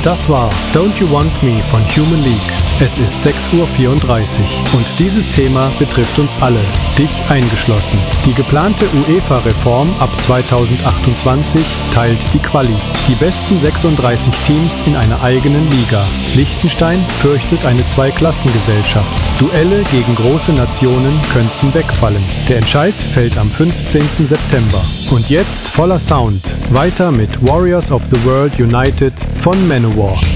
Das war Don't You Want Me von Human League. Es ist 6:34 Uhr und dieses Thema betrifft uns alle, dich eingeschlossen. Die geplante UEFA-Reform ab 2028 teilt die Quali. Die besten 36 Teams in einer eigenen Liga. Liechtenstein fürchtet eine Zweiklassengesellschaft. Duelle gegen große Nationen könnten wegfallen. Der Entscheid fällt am 15. September. Und jetzt voller Sound. Weiter mit Warriors of the World United von Manowar.